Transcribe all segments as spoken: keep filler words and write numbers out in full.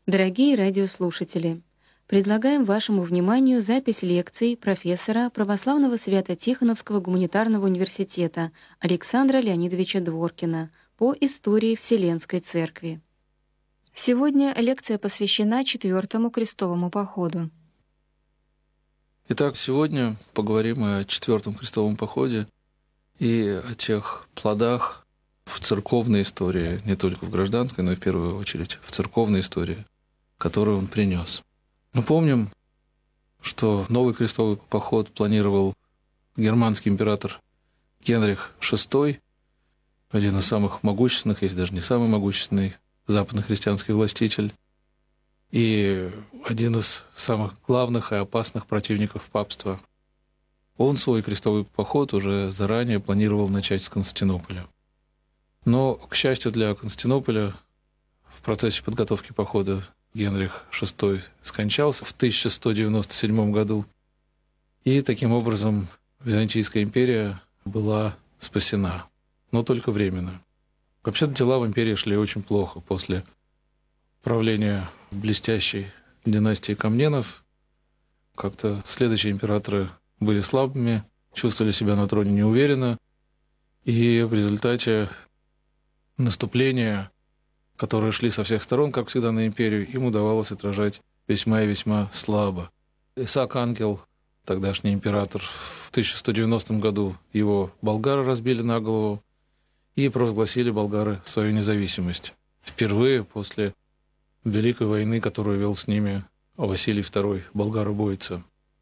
Дорогие радиослушатели, предлагаем вашему вниманию запись лекций профессора Православного Свято-Тихоновского гуманитарного университета Александра Леонидовича Дворкина по истории Вселенской Церкви. Сегодня лекция посвящена Четвертому крестовому походу. Итак, сегодня поговорим о Четвертом крестовом походе и о тех плодах в церковной истории, не только в гражданской, но и в первую очередь в церковной истории, которую он принес. Мы помним, что новый крестовый поход планировал германский император Генрих шестой, один из самых могущественных, если даже не самый могущественный западно-христианский властитель, и один из самых главных и опасных противников папства. Он свой крестовый поход уже заранее планировал начать с Константинополя. Но, к счастью для Константинополя, в процессе подготовки похода Генрих шестой скончался в тысяча сто девяносто седьмом году, и таким образом Византийская империя была спасена, но только временно. Вообще-то дела в империи шли очень плохо после правления блестящей династии Комненов. Как-то следующие императоры были слабыми, чувствовали себя на троне неуверенно, и в результате наступления, которые шли со всех сторон, как всегда, на империю, им удавалось отражать весьма и весьма слабо. Исаак Ангел, тогдашний император, в тысяча сто девяностом году его болгары разбили на голову и провозгласили болгары свою независимость. Впервые после Великой войны, которую вел с ними Василий второй, болгар-убойца.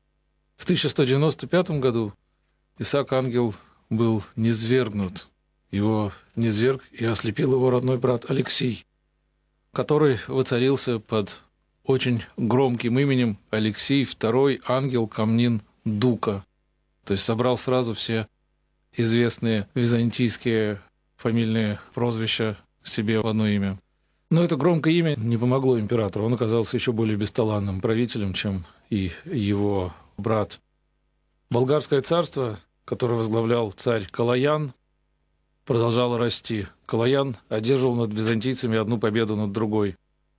В тысяча сто девяносто пятом году Исаак Ангел был низвергнут. Его низверг и ослепил его родной брат Алексий, который воцарился под очень громким именем Алексий второй Ангел Комнин Дука. То есть собрал сразу все известные византийские фамильные прозвища себе в одно имя. Но это громкое имя не помогло императору. Он оказался еще более бесталанным правителем, чем и его брат. Болгарское царство, которое возглавлял царь Калаян, продолжало расти. Калаян одерживал над византийцами одну победу над другой.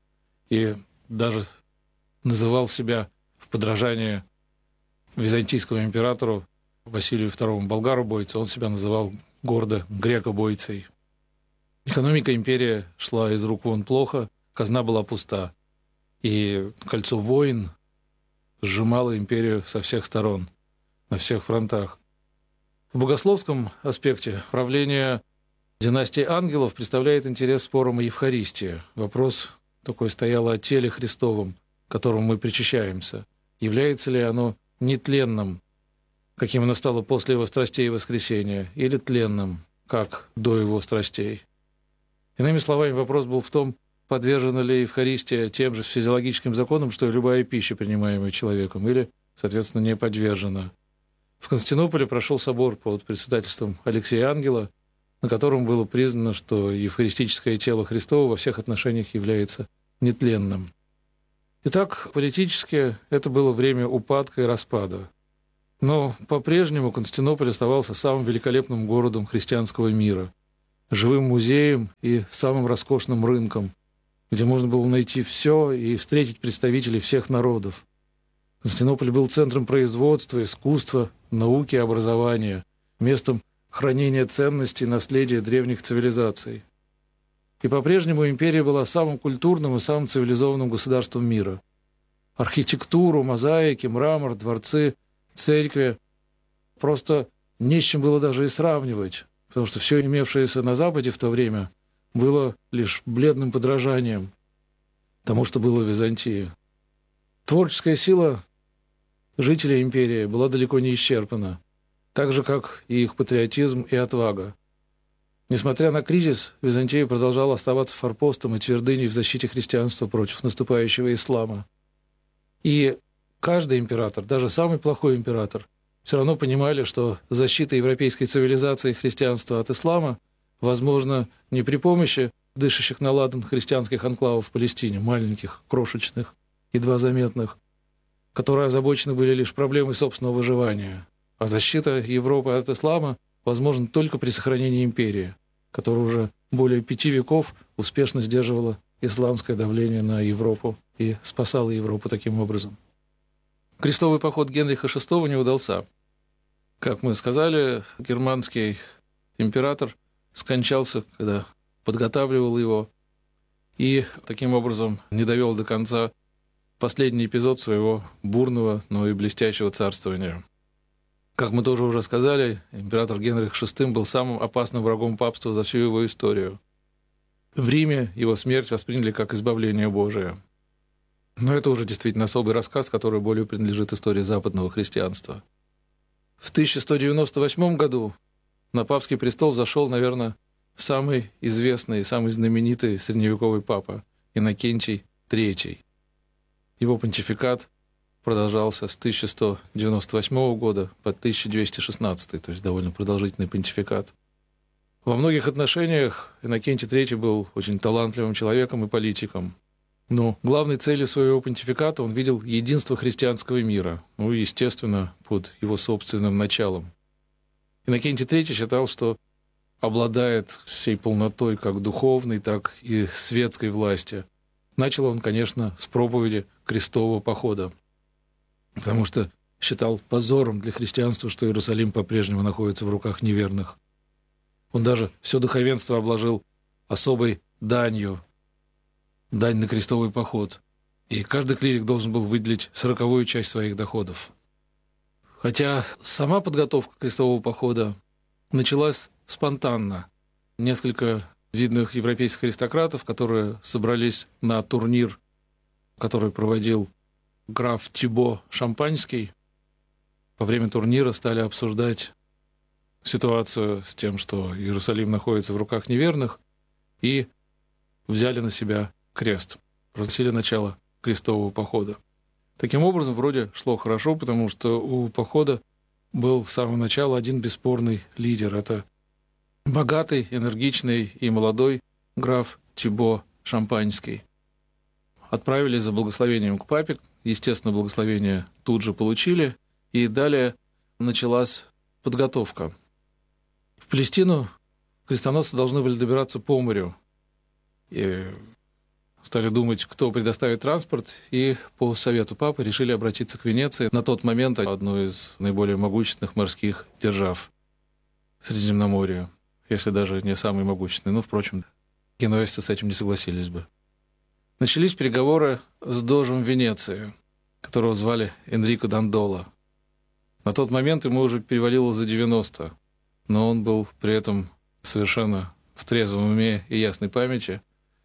И даже называл себя в подражание византийскому императору Василию второму болгар-убойцу, он себя называл гордо греко-бойцей. Экономика империи шла из рук вон плохо, казна была пуста. И кольцо войн сжимало империю со всех сторон, на всех фронтах. В богословском аспекте правление династии ангелов представляет интерес спором о Евхаристии. Вопрос такой стоял о теле Христовом, к которому мы причащаемся. Является ли оно нетленным, каким оно стало после его страстей и воскресения, или тленным, как до его страстей? Иными словами, вопрос был в том, подвержена ли Евхаристия тем же физиологическим законам, что и любая пища, принимаемая человеком, или, соответственно, не подвержена. В Константинополе прошел собор под председательством Алексея Ангела, на котором было признано, что евхаристическое тело Христово во всех отношениях является нетленным. Итак, политически это было время упадка и распада. Но по-прежнему Константинополь оставался самым великолепным городом христианского мира, живым музеем и самым роскошным рынком, где можно было найти все и встретить представителей всех народов. Константинополь был центром производства, искусства, науки и образования, местом хранения ценностей и наследия древних цивилизаций. И по-прежнему империя была самым культурным и самым цивилизованным государством мира. Архитектуру, мозаики, мрамор, дворцы, церкви просто не с чем было даже и сравнивать, потому что все имевшееся на Западе в то время было лишь бледным подражанием тому, что было в Византии. Творческая сила жителей империи была далеко не исчерпана, так же, как и их патриотизм и отвага. Несмотря на кризис, Византия продолжала оставаться форпостом и твердыней в защите христианства против наступающего ислама. И каждый император, даже самый плохой император, все равно понимали, что защита европейской цивилизации и христианства от ислама возможно не при помощи дышащих на ладан христианских анклавов в Палестине, маленьких, крошечных, едва заметных, которые озабочены были лишь проблемой собственного выживания. А защита Европы от ислама возможна только при сохранении империи, которая уже более пяти веков успешно сдерживала исламское давление на Европу и спасала Европу таким образом. Крестовый поход Генриха шестого не удался. Как мы сказали, германский император скончался, когда подготавливал его, и таким образом не довел до конца последний эпизод своего бурного, но и блестящего царствования. Как мы тоже уже сказали, император Генрих шестой был самым опасным врагом папства за всю его историю. В Риме его смерть восприняли как избавление Божие. Но это уже действительно особый рассказ, который более принадлежит истории западного христианства. В тысяча сто девяносто восьмом году на папский престол взошел, наверное, самый известный, самый знаменитый средневековый папа Иннокентий третий. Его понтификат продолжался с тысяча сто девяносто восьмого года по тысяча двести шестнадцатый, то есть довольно продолжительный понтификат. Во многих отношениях Иннокентий третий был очень талантливым человеком и политиком. Но главной целью своего понтификата он видел единство христианского мира, ну и, естественно, под его собственным началом. Иннокентий третий считал, что обладает всей полнотой как духовной, так и светской власти. Начал он, конечно, с проповеди крестового похода, потому что считал позором для христианства, что Иерусалим по-прежнему находится в руках неверных. Он даже все духовенство обложил особой данью, дань на крестовый поход, и каждый клирик должен был выделить сороковую часть своих доходов. Хотя сама подготовка крестового похода началась спонтанно. Несколько видных европейских аристократов, которые собрались на турнир, который проводил граф Тибо Шампанский, во время турнира стали обсуждать ситуацию с тем, что Иерусалим находится в руках неверных, и взяли на себя крест, просили начала крестового похода. Таким образом, вроде шло хорошо, потому что у похода был с самого начала один бесспорный лидер. Это богатый, энергичный и молодой граф Тибо Шампанский. Отправились за благословением к папе, естественно, благословение тут же получили, и далее началась подготовка. В Палестину крестоносцы должны были добираться по морю. И стали думать, кто предоставит транспорт, и по совету папы решили обратиться к Венеции, на тот момент одной из наиболее могущественных морских держав Средиземноморья, если даже не самый могущественный. Ну, впрочем, генуэзцы с этим не согласились бы. Начались переговоры с дожем Венеции, которого звали Энрико Дандоло. На тот момент ему уже перевалило за девяносто, но он был при этом совершенно в трезвом уме и ясной памяти.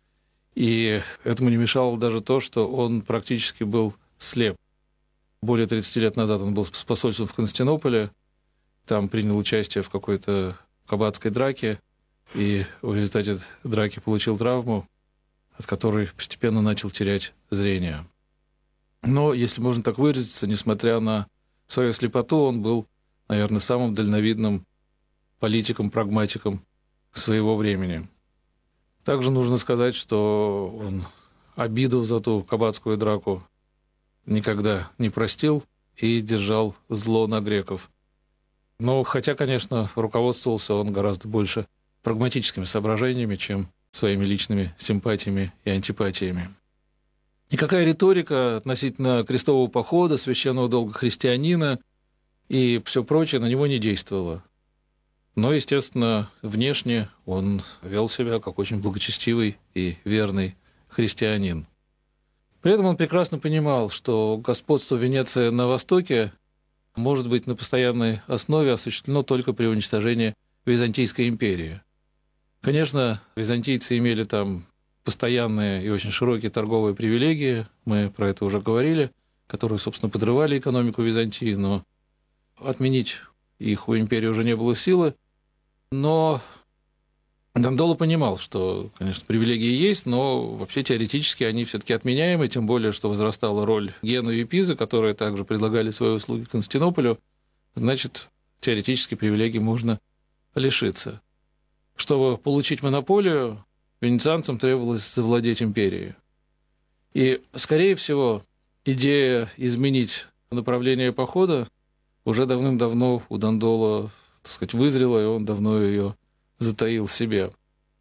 И этому не мешало даже то, что он практически был слеп. Более тридцати лет назад он был с посольством в Константинополе, там принял участие в какой-то кабацкой драке, и в результате драки получил травму, от которой постепенно начал терять зрение. Но, если можно так выразиться, несмотря на свою слепоту, он был, наверное, самым дальновидным политиком, прагматиком своего времени. Также нужно сказать, что он обиду за ту кабацкую драку никогда не простил и держал зло на греков. Но хотя, конечно, руководствовался он гораздо больше прагматическими соображениями, чем своими личными симпатиями и антипатиями. Никакая риторика относительно крестового похода, священного долга христианина и все прочее на него не действовала. Но, естественно, внешне он вел себя как очень благочестивый и верный христианин. При этом он прекрасно понимал, что господство Венеции на Востоке может быть на постоянной основе осуществлено только при уничтожении Византийской империи. Конечно, византийцы имели там постоянные и очень широкие торговые привилегии, мы про это уже говорили, которые, собственно, подрывали экономику Византии, но отменить их у империи уже не было силы. Но Дандоло понимал, что, конечно, привилегии есть, но вообще теоретически они все-таки отменяемы, тем более, что возрастала роль Генуи и Пизы, которые также предлагали свои услуги Константинополю, значит, теоретически привилегий можно лишиться. Чтобы получить монополию, венецианцам требовалось завладеть империей. И, скорее всего, идея изменить направление похода уже давным-давно у Дандоло, так сказать, вызрела, и он давно ее затаил в себе.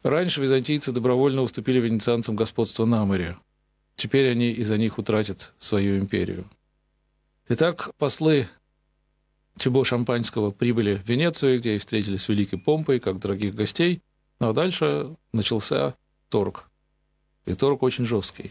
Раньше византийцы добровольно уступили венецианцам господство на море. Теперь они из-за них утратят свою империю. Итак, послы Тибо Шампанского прибыли в Венецию, где и встретились с великой помпой, как дорогих гостей. Ну а дальше начался торг. И торг очень жесткий.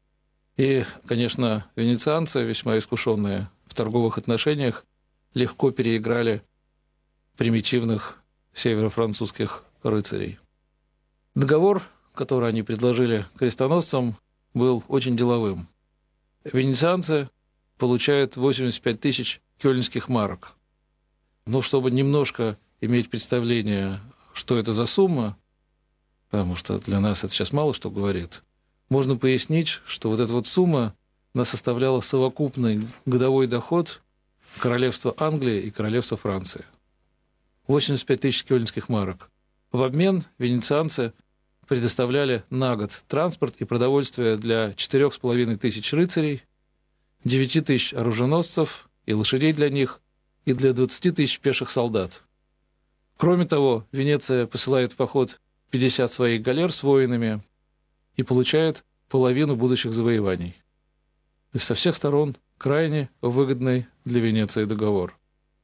И, конечно, венецианцы, весьма искушенные в торговых отношениях, легко переиграли примитивных северофранцузских рыцарей. Договор, который они предложили крестоносцам, был очень деловым. Венецианцы получают восемьдесят пять тысяч кёльнских марок. Но чтобы немножко иметь представление, что это за сумма, потому что для нас это сейчас мало что говорит, можно пояснить, что вот эта вот сумма, она составляла совокупный годовой доход королевства Англии и королевства Франции. восемьдесят пять тысяч кёльнских марок. В обмен венецианцы предоставляли на год транспорт и продовольствие для четырёх с половиной тысяч рыцарей, девяти тысяч оруженосцев и лошадей для них, и для двадцати тысяч пеших солдат. Кроме того, Венеция посылает в поход пятьдесят своих галер с воинами и получает половину будущих завоеваний. То есть со всех сторон крайне выгодный для Венеции договор.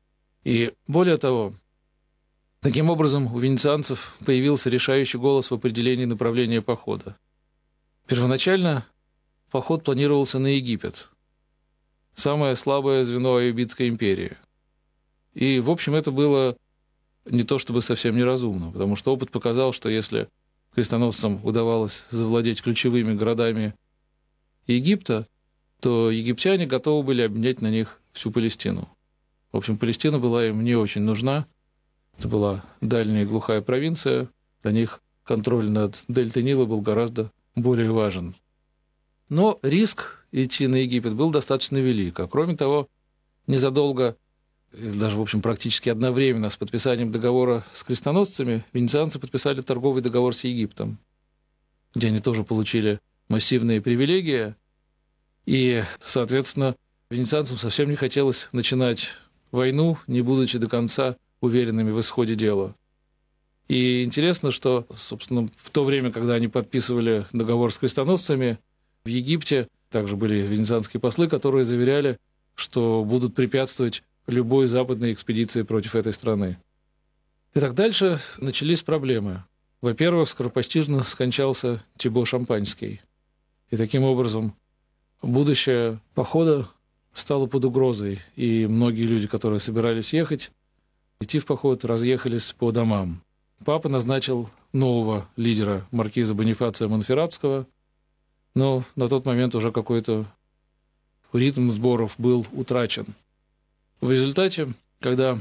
И более того, таким образом у венецианцев появился решающий голос в определении направления похода. Первоначально поход планировался на Египет, самое слабое звено Аюбидской империи. И, в общем, это было не то чтобы совсем неразумно, потому что опыт показал, что если крестоносцам удавалось завладеть ключевыми городами Египта, то египтяне готовы были обменять на них всю Палестину. В общем, Палестина была им не очень нужна. Это была дальняя и глухая провинция. Для них контроль над дельтой Нила был гораздо более важен. Но риск идти на Египет был достаточно велик. А кроме того, незадолго, даже, в общем, практически одновременно с подписанием договора с крестоносцами, венецианцы подписали торговый договор с Египтом, где они тоже получили массивные привилегии. И, соответственно, венецианцам совсем не хотелось начинать войну, не будучи до конца уверенными в исходе дела. И интересно, что, собственно, в то время, когда они подписывали договор с крестоносцами, в Египте также были венецианские послы, которые заверяли, что будут препятствовать любой западной экспедиции против этой страны. Итак, дальше начались проблемы. Во-первых, скоропостижно скончался Тибо Шампанский. И таким образом будущее похода стало под угрозой, и многие люди, которые собирались ехать, идти в поход, разъехались по домам. Папа назначил нового лидера, маркиза Бонифация Монферратского, но на тот момент уже какой-то ритм сборов был утрачен. В результате, когда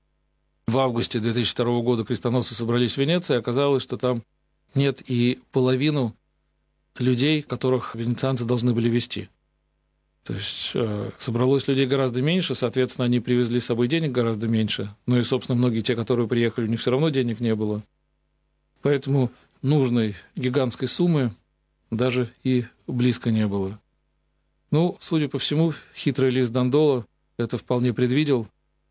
в августе две тысячи второго года крестоносцы собрались в Венеции, оказалось, что там нет и половину людей, которых венецианцы должны были вести. То есть э, собралось людей гораздо меньше, соответственно, они привезли с собой денег гораздо меньше. Ну и, собственно, многие те, которые приехали, у них все равно денег не было. Поэтому нужной гигантской суммы даже и близко не было. Ну, судя по всему, хитрый лис Дандоло это вполне предвидел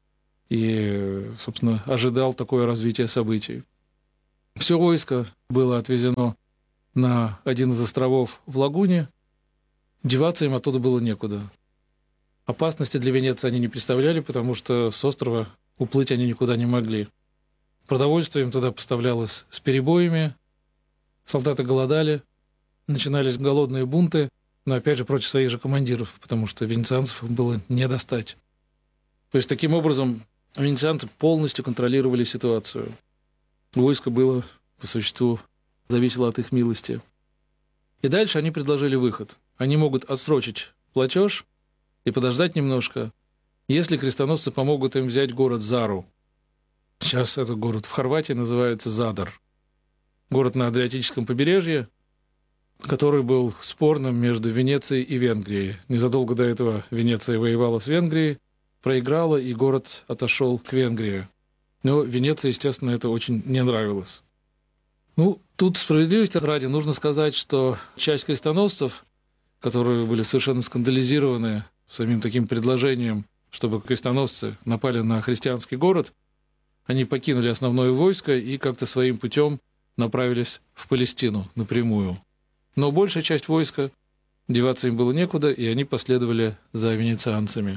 и, собственно, ожидал такое развитие событий. Все войско было отвезено на один из островов в лагуне. Деваться им оттуда было некуда. Опасности для Венеции они не представляли, потому что с острова уплыть они никуда не могли. Продовольствие им туда поставлялось с перебоями, солдаты голодали, начинались голодные бунты, но опять же против своих же командиров, потому что венецианцев было не достать. То есть таким образом венецианцы полностью контролировали ситуацию. Войско было, по существу, зависело от их милости. И дальше они предложили выход. Они могут отсрочить платеж и подождать немножко, если крестоносцы помогут им взять город Зару. Сейчас этот город в Хорватии называется Задар. Город на Адриатическом побережье, который был спорным между Венецией и Венгрией. Незадолго до этого Венеция воевала с Венгрией, проиграла, и город отошел к Венгрии. Но Венеции, естественно, это очень не нравилось. Ну, тут справедливости ради нужно сказать, что часть крестоносцев, которые были совершенно скандализированы самим таким предложением, чтобы крестоносцы напали на христианский город, они покинули основное войско и как-то своим путем направились в Палестину напрямую. Но большая часть войска, деваться им было некуда, и они последовали за венецианцами.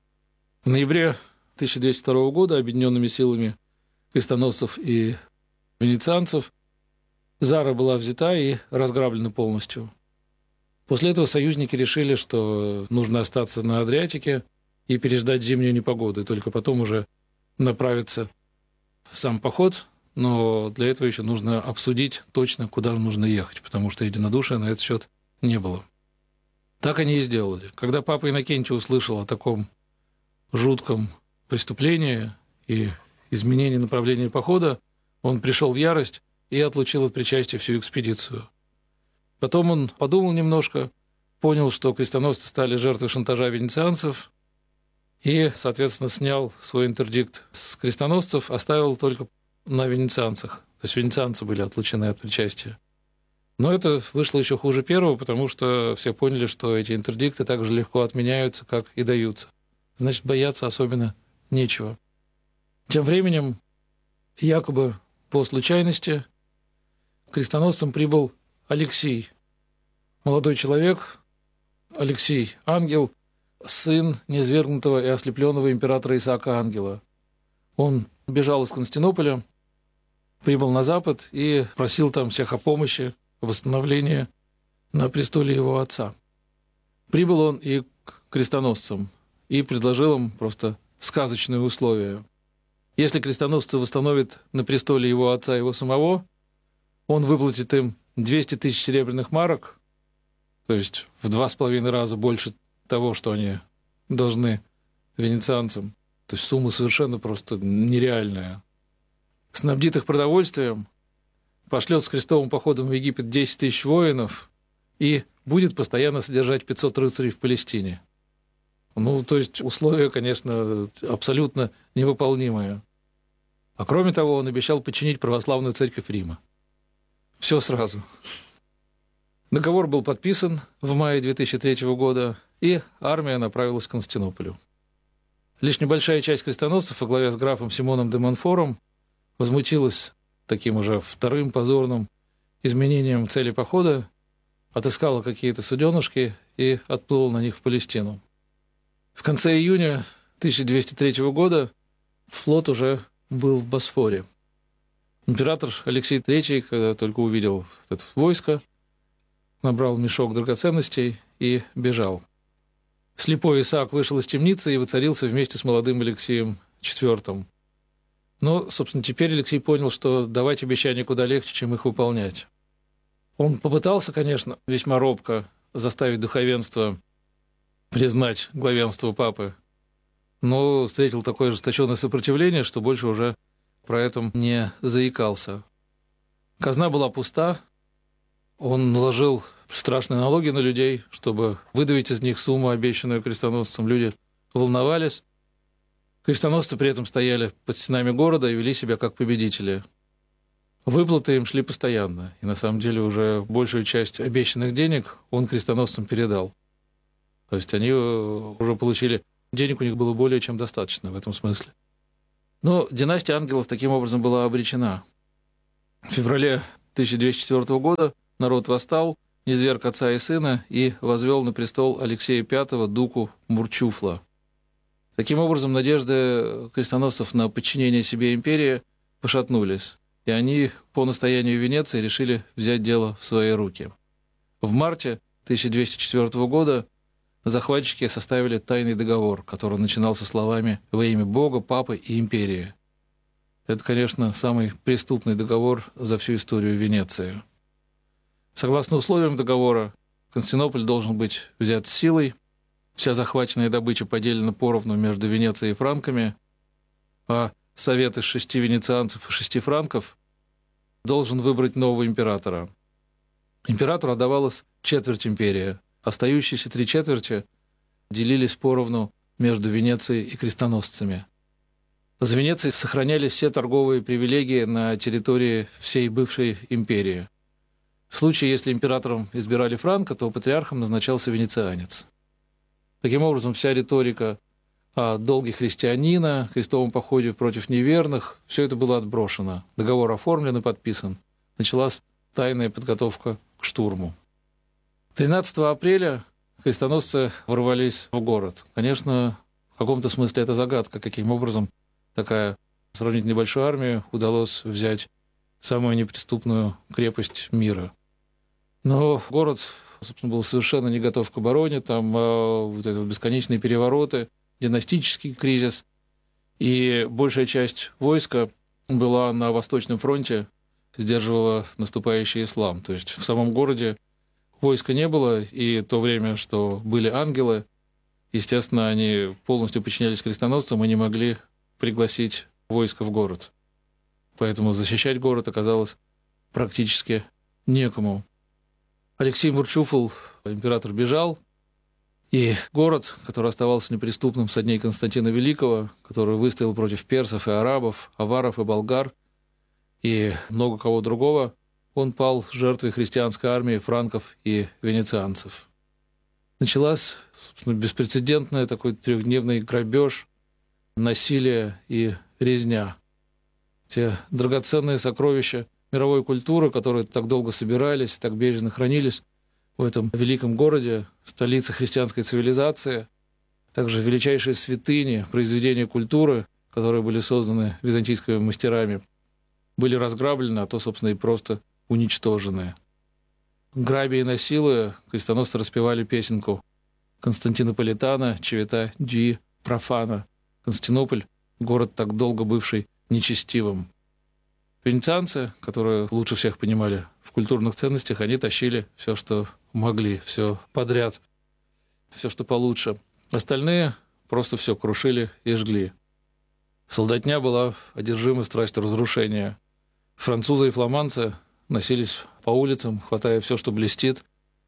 В ноябре тысяча двести второго года объединенными силами крестоносцев и венецианцев Зара была взята и разграблена полностью. После этого союзники решили, что нужно остаться на Адриатике и переждать зимнюю непогоду, и только потом уже направиться в сам поход, но для этого еще нужно обсудить точно, куда нужно ехать, потому что единодушия на этот счет не было. Так они и сделали. Когда папа Иннокентий услышал о таком жутком преступлении и изменении направления похода, он пришел в ярость и отлучил от причастия всю экспедицию. Потом он подумал немножко, понял, что крестоносцы стали жертвой шантажа венецианцев и, соответственно, снял свой интердикт с крестоносцев, оставил только на венецианцах. То есть венецианцы были отлучены от причастия. Но это вышло еще хуже первого, потому что все поняли, что эти интердикты так же легко отменяются, как и даются. Значит, бояться особенно нечего. Тем временем, якобы по случайности, к крестоносцам прибыл Алексий, молодой человек, Алексий, ангел, сын низвергнутого и ослепленного императора Исаака Ангела. Он бежал из Константинополя, прибыл на Запад и просил там всех о помощи, о восстановлении на престоле его отца. Прибыл он и к крестоносцам, и предложил им просто сказочные условия. Если крестоносцы восстановят на престоле его отца его самого, он выплатит им двести тысяч серебряных марок, то есть в два с половиной раза больше того, что они должны венецианцам. То есть сумма совершенно просто нереальная. Снабдит их продовольствием, пошлет с крестовым походом в Египет десять тысяч воинов и будет постоянно содержать пятьсот рыцарей в Палестине. Ну, то есть условия, конечно, абсолютно невыполнимые. А кроме того, он обещал подчинить православную церковь Рима. Все сразу. Договор был подписан в мае две тысячи третьего года, и армия направилась к Константинополю. Лишь небольшая часть крестоносцев во главе с графом Симоном де Монфором возмутилась таким уже вторым позорным изменением цели похода, отыскала какие-то суденышки и отплыла на них в Палестину. В конце июня тысяча двести третьего года флот уже был в Босфоре. Император Алексей третий, когда только увидел это войско, набрал мешок драгоценностей и бежал. Слепой Исаак вышел из темницы и воцарился вместе с молодым Алексеем четвёртым. Но, собственно, теперь Алексей понял, что давать обещания куда легче, чем их выполнять. Он попытался, конечно, весьма робко заставить духовенство признать главенство папы, но встретил такое ожесточенное сопротивление, что больше уже про это не заикался. Казна была пуста, он наложил страшные налоги на людей, чтобы выдавить из них сумму, обещанную крестоносцам. Люди волновались. Крестоносцы при этом стояли под стенами города и вели себя как победители. Выплаты им шли постоянно, и на самом деле уже большую часть обещанных денег он крестоносцам передал. То есть они уже получили... Денег у них было более чем достаточно в этом смысле. Но династия ангелов таким образом была обречена. В феврале тысяча двести четвёртого года народ восстал, низверг отца и сына и возвел на престол Алексея пятого, дуку Мурчуфла. Таким образом, надежды крестоносцев на подчинение себе империи пошатнулись, и они по настоянию Венеции решили взять дело в свои руки. В марте тысяча двести четвёртого года захватчики составили тайный договор, который начинался словами «во имя Бога, Папы и империи». Это, конечно, самый преступный договор за всю историю Венеции. Согласно условиям договора, Константинополь должен быть взят силой, вся захваченная добыча поделена поровну между Венецией и франками, а совет из шести венецианцев и шести франков должен выбрать нового императора. Императору отдавалась четверть империи, остающиеся три четверти делились поровну между Венецией и крестоносцами. За Венецией сохранялись все торговые привилегии на территории всей бывшей империи. В случае, если императором избирали франка, то патриархом назначался венецианец. Таким образом, вся риторика о долге христианина, крестовом походе против неверных, все это было отброшено. Договор оформлен и подписан. началась тайная подготовка к штурму. тринадцатого апреля крестоносцы ворвались в город. Конечно, в каком-то смысле это загадка, каким образом такая сравнительно небольшой армии удалось взять самую неприступную крепость мира. Но город, собственно, был совершенно не готов к обороне, там э, вот это бесконечные перевороты, династический кризис, и большая часть войска была на Восточном фронте, сдерживала наступающий ислам. То есть в самом городе войска не было, и то время, что были ангелы, естественно, они полностью подчинялись крестоносцам и не могли пригласить войско в город. Поэтому защищать город оказалось практически некому. Алексей Мурчуфл, император, бежал, и город, который оставался неприступным со дней Константина Великого, который выстоял против персов и арабов, аваров и болгар, и много кого другого, он пал жертвой христианской армии франков и венецианцев. Началась, собственно, беспрецедентная такой трехдневный грабеж, насилие и резня. Те драгоценные сокровища мировой культуры, которые так долго собирались, так бережно хранились в этом великом городе, столице христианской цивилизации, также величайшие святыни, произведения культуры, которые были созданы византийскими мастерами, были разграблены, а то, собственно, и просто уничтожены. Грабя и насилуя, крестоносцы распевали песенку Константинополитана, Чевета ди профана. Константинополь — город, так долго бывший нечестивым. Венецианцы, которые лучше всех понимали в культурных ценностях, они тащили все, что могли, все подряд, все, что получше. Остальные просто все крушили и жгли. Солдатня была одержима страстью разрушения. Французы и фламандцы носились по улицам, хватая все, что блестит,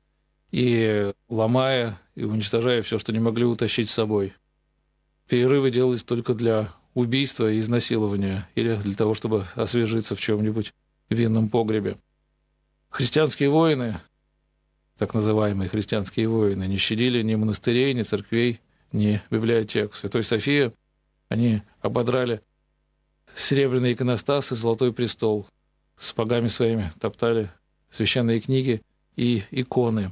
и ломая и уничтожая все, что не могли утащить с собой. Перерывы делались только для убийства и изнасилования или для того, чтобы освежиться в чем-нибудь винном погребе. Христианские воины, так называемые христианские воины, не щадили ни монастырей, ни церквей, ни библиотек. В Святой Софии они ободрали серебряный иконостас и золотой престол, сапогами своими топтали священные книги и иконы.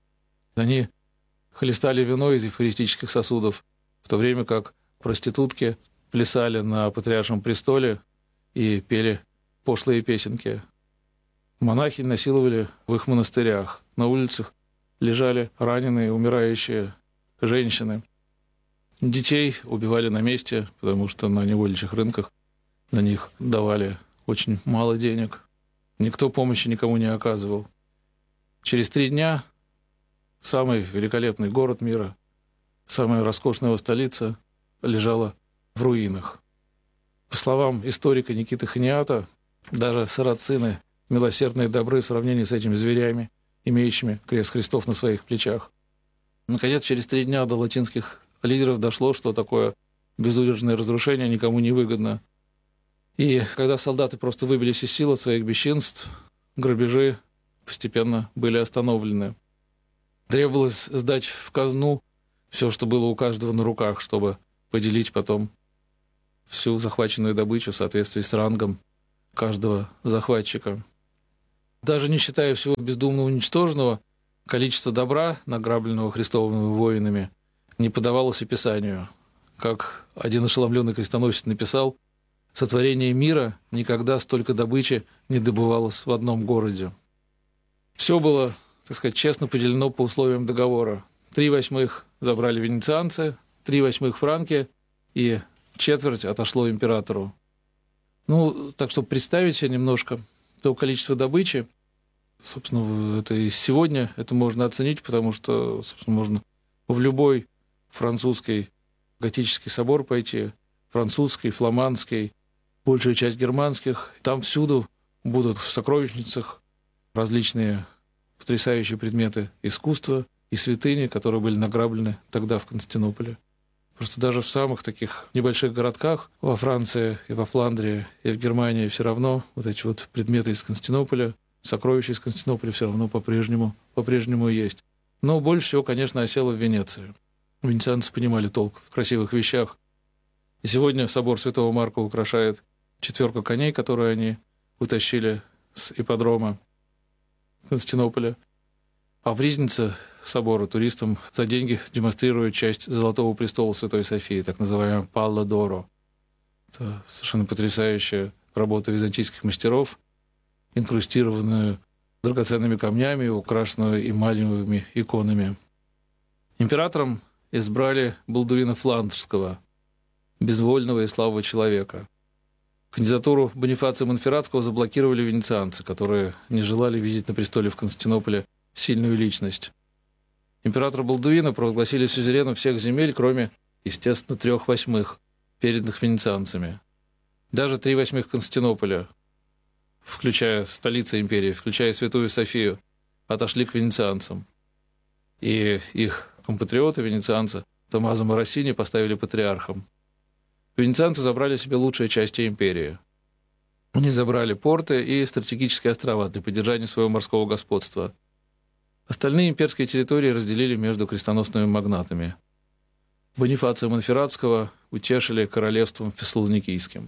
Они хлестали вино из евхаристических сосудов, в то время как проститутки плясали на Патриаршем престоле и пели пошлые песенки. Монахи насиловали в их монастырях. На улицах лежали раненые, умирающие женщины. Детей убивали на месте, потому что на невольничьих рынках на них давали очень мало денег. Никто помощи никому не оказывал. Через три дня самый великолепный город мира, самая роскошная его столица, лежала в руинах. По словам историка Никиты Ханиата, даже сарацины милосердные добры в сравнении с этими зверями, имеющими крест Христов на своих плечах. Наконец, через три дня до латинских лидеров дошло, что такое безудержное разрушение никому не выгодно. И когда солдаты просто выбились из сил от своих бесчинств, грабежи постепенно были остановлены. Требовалось сдать в казну все, что было у каждого на руках, чтобы поделить потом всю захваченную добычу в соответствии с рангом каждого захватчика. Даже не считая всего бездумно уничтоженного, количество добра, награбленного христовыми воинами, не поддавалось описанию. Как один ошеломленный крестоносец написал, «Сотворение мира никогда столько добычи не добывалось в одном городе». Все было, так сказать, честно поделено по условиям договора. Три восьмых забрали венецианцы, три восьмых франки, и четверть отошло императору. Ну, так что представить себе немножко то количество добычи, собственно, это и сегодня это можно оценить, потому что, собственно, можно в любой французский готический собор пойти, французский, фламандский, большая часть германских. Там всюду будут в сокровищницах различные потрясающие предметы искусства и святыни, которые были награблены тогда в Константинополе. Просто даже в самых таких небольших городках во Франции и во Фландрии и в Германии все равно вот эти вот предметы из Константинополя, сокровища из Константинополя все равно по-прежнему, по-прежнему есть. Но больше всего, конечно, осело в Венеции. Венецианцы понимали толк в красивых вещах. И сегодня собор Святого Марка украшает четверка коней, которые они утащили с ипподрома Константинополя, а в Ризнице собора туристам за деньги демонстрируют часть Золотого престола Святой Софии, так называемая Палла Доро. Это совершенно потрясающая работа византийских мастеров, инкрустированную драгоценными камнями, украшенную эмалевыми иконами. Императором избрали Балдуина Фландрского, безвольного и слабого человека. Кандидатуру Бонифация Монферратского заблокировали венецианцы, которые не желали видеть на престоле в Константинополе сильную личность. Императора Балдуина провозгласили сюзереном всех земель, кроме, естественно, трех восьмых, переданных венецианцами. Даже три восьмых Константинополя, включая столицу империи, включая Святую Софию, отошли к венецианцам. И их компатриоты, венецианцы, Томмазо Морассини поставили патриархом. Венецианцы забрали себе лучшие части империи. Они забрали порты и стратегические острова для поддержания своего морского господства. Остальные имперские территории разделили между крестоносными магнатами. Бонифация Монферратского утешили королевством Фессалоникийским.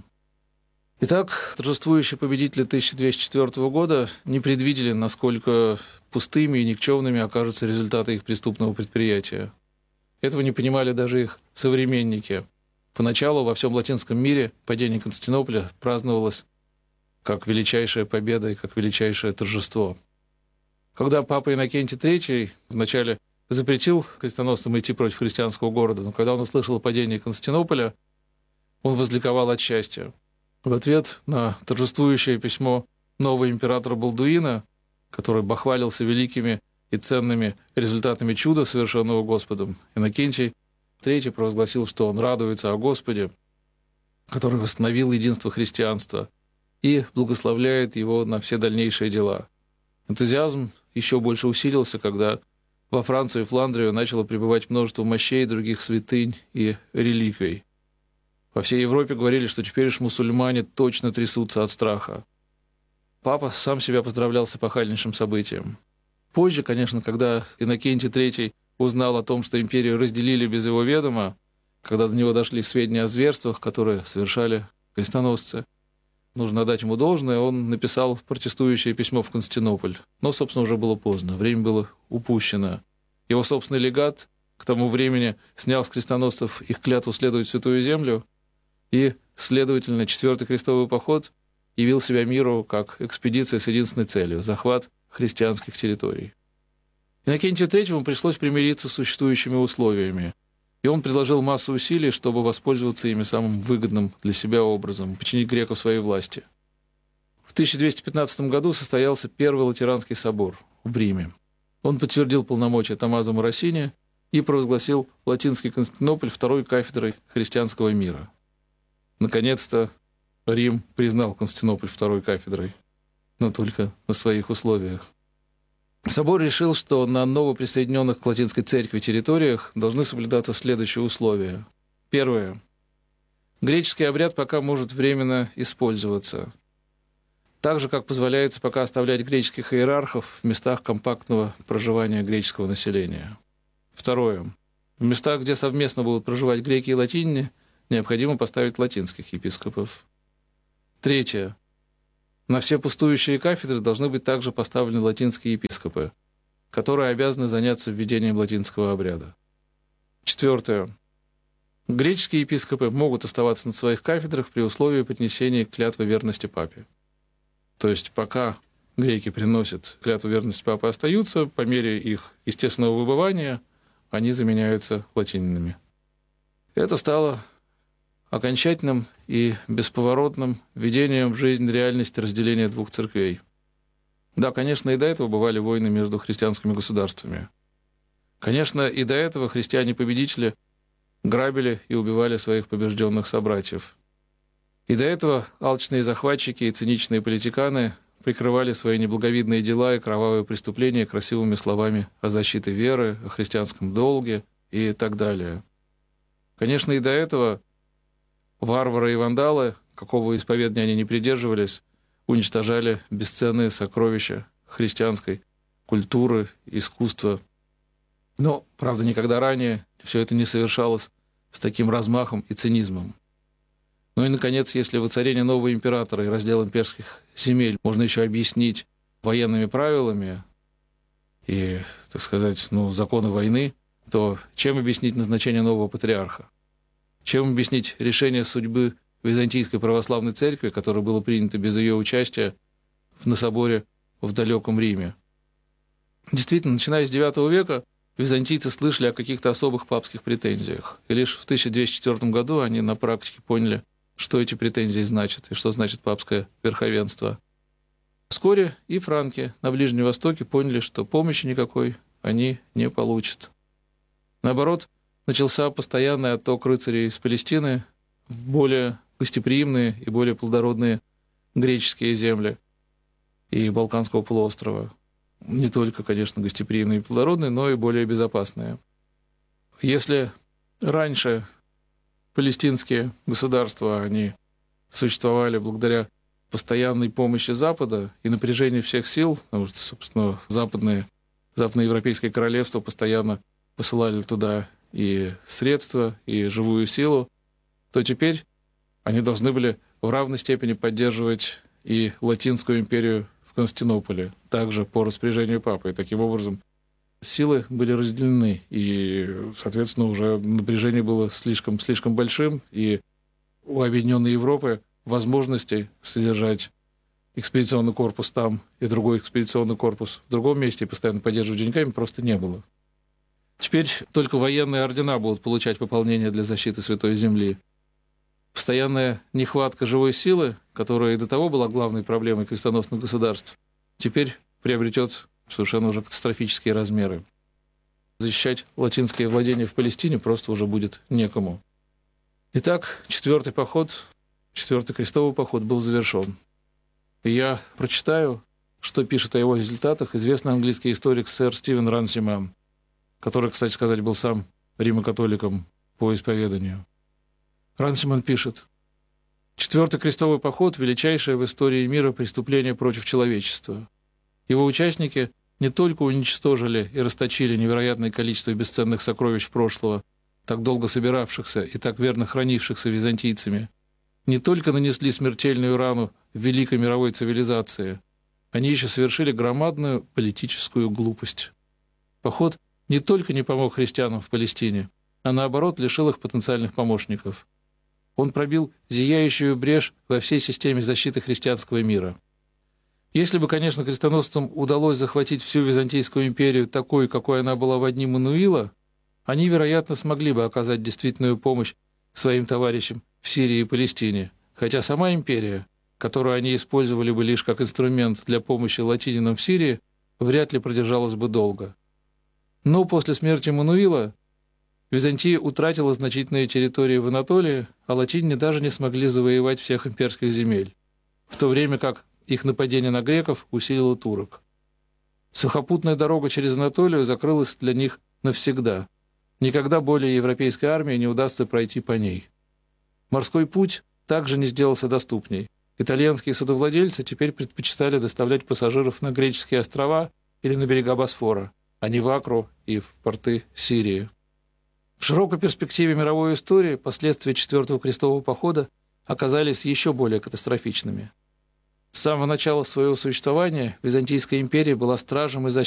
Итак, торжествующие победители тысяча двести четвёртого года не предвидели, насколько пустыми и никчемными окажутся результаты их преступного предприятия. Этого не понимали даже их современники. Поначалу во всем латинском мире падение Константинополя праздновалось как величайшая победа и как величайшее торжество. Когда папа Иннокентий третий вначале запретил крестоносцам идти против христианского города, но когда он услышал о падении Константинополя, он возликовал от счастья. В ответ на торжествующее письмо нового императора Балдуина, который бахвалился великими и ценными результатами чуда, совершенного Господом, Иннокентий третий провозгласил, что он радуется о Господе, который восстановил единство христианства, и благословляет его на все дальнейшие дела. Энтузиазм еще больше усилился, когда во Францию и Фландрию начало прибывать множество мощей, других святынь и реликвий. Во всей Европе говорили, что теперь уж мусульмане точно трясутся от страха. Папа сам себя поздравлял с эпохальнейшим событием. Позже, конечно, когда Иннокентий третий узнал о том, что империю разделили без его ведома, когда до него дошли сведения о зверствах, которые совершали крестоносцы, нужно отдать ему должное, он написал протестующее письмо в Константинополь. Но, собственно, уже было поздно, время было упущено. Его собственный легат к тому времени снял с крестоносцев их клятву следовать в Святую Землю, и, следовательно, Четвертый крестовый поход явил себя миру как экспедиция с единственной целью – захват христианских территорий. Иннокентию третьему пришлось примириться с существующими условиями, и он предложил массу усилий, чтобы воспользоваться ими самым выгодным для себя образом – подчинить греков своей власти. В тысяча двести пятнадцатом году состоялся Первый Латеранский собор в Риме. Он подтвердил полномочия Томмазо Морассини и провозгласил латинский Константинополь второй кафедрой христианского мира. Наконец-то Рим признал Константинополь второй кафедрой, но только на своих условиях. Собор решил, что на новоприсоединенных к латинской церкви территориях должны соблюдаться следующие условия. Первое. Греческий обряд пока может временно использоваться, так же, как позволяется пока оставлять греческих иерархов в местах компактного проживания греческого населения. Второе. В местах, где совместно будут проживать греки и латиняне, необходимо поставить латинских епископов. Третье. На все пустующие кафедры должны быть также поставлены латинские епископы, которые обязаны заняться введением латинского обряда. Четвертое. Греческие епископы могут оставаться на своих кафедрах при условии поднесения клятвы верности папе. То есть пока греки приносят клятву верности папе, остаются, по мере их естественного выбывания они заменяются латининами. Это стало окончательным и бесповоротным введением в жизнь реальности разделения двух церквей. Да, конечно, и до этого бывали войны между христианскими государствами. Конечно, и до этого христиане-победители грабили и убивали своих побежденных собратьев. И до этого алчные захватчики и циничные политиканы прикрывали свои неблаговидные дела и кровавые преступления красивыми словами о защите веры, о христианском долге и так далее. Конечно, и до этого варвары и вандалы, какого исповедания они не придерживались, уничтожали бесценные сокровища христианской культуры, искусства. Но, правда, никогда ранее все это не совершалось с таким размахом и цинизмом. Ну и, наконец, если воцарение нового императора и раздел имперских земель можно еще объяснить военными правилами и, так сказать, ну, законы войны, то чем объяснить назначение нового патриарха? Чем объяснить решение судьбы Византийской православной церкви, которое было принято без ее участия на соборе в далеком Риме? Действительно, начиная с девятого века, византийцы слышали о каких-то особых папских претензиях. И лишь в тысяча двести четвёртом году они на практике поняли, что эти претензии значат и что значит папское верховенство. Вскоре и франки на Ближнем Востоке поняли, что помощи никакой они не получат. Наоборот, начался постоянный отток рыцарей из Палестины в более гостеприимные и более плодородные греческие земли и Балканского полуострова. Не только, конечно, гостеприимные и плодородные, но и более безопасные. Если раньше палестинские государства, они существовали благодаря постоянной помощи Запада и напряжению всех сил, потому что, собственно, западные, западноевропейские королевства постоянно посылали туда и средства, и живую силу, то теперь они должны были в равной степени поддерживать и Латинскую империю в Константинополе, также по распоряжению папы. И таким образом силы были разделены, и, соответственно, уже напряжение было слишком, слишком большим, и у Объединенной Европы возможностей содержать экспедиционный корпус там и другой экспедиционный корпус в другом месте и постоянно поддерживать деньгами просто не было. Теперь только военные ордена будут получать пополнение для защиты Святой Земли. Постоянная нехватка живой силы, которая и до того была главной проблемой крестоносных государств, теперь приобретет совершенно уже катастрофические размеры. Защищать латинские владения в Палестине просто уже будет некому. Итак, четвертый поход, четвертый крестовый поход был завершен. И я прочитаю, что пишет о его результатах известный английский историк сэр Стивен Рансиман, который, кстати сказать, был сам римокатоликом по исповеданию. Рансиман пишет: «Четвертый крестовый поход – величайшее в истории мира преступление против человечества. Его участники не только уничтожили и расточили невероятное количество бесценных сокровищ прошлого, так долго собиравшихся и так верно хранившихся византийцами, не только нанесли смертельную рану в великой мировой цивилизации, они еще совершили громадную политическую глупость. Поход не только не помог христианам в Палестине, а наоборот лишил их потенциальных помощников. Он пробил зияющую брешь во всей системе защиты христианского мира. Если бы, конечно, крестоносцам удалось захватить всю Византийскую империю такой, какой она была в дни Мануила, они, вероятно, смогли бы оказать действительную помощь своим товарищам в Сирии и Палестине, хотя сама империя, которую они использовали бы лишь как инструмент для помощи латининам в Сирии, вряд ли продержалась бы долго. Но после смерти Мануила Византия утратила значительные территории в Анатолии, а латиняне даже не смогли завоевать всех имперских земель, в то время как их нападение на греков усилило турок. Сухопутная дорога через Анатолию закрылась для них навсегда. Никогда более европейской армии не удастся пройти по ней. Морской путь также не сделался доступней. Итальянские судовладельцы теперь предпочитали доставлять пассажиров на греческие острова или на берега Босфора, а не в Акру и в порты Сирии. В широкой перспективе мировой истории последствия Четвертого крестового похода оказались еще более катастрофичными. С самого начала своего существования Византийская империя была стражем и защитником